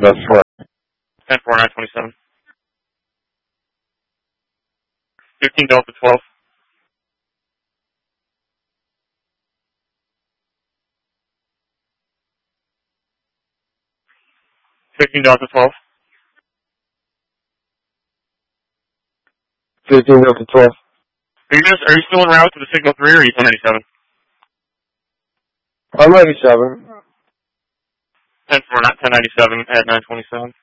That's correct. 10-4, 927. 15 Delta 12. 15 Delta 12. 15 Delta 12. Are you still en route to the Signal 3 or are you 1097? I'm 97. 10-4, not 1097 at 927.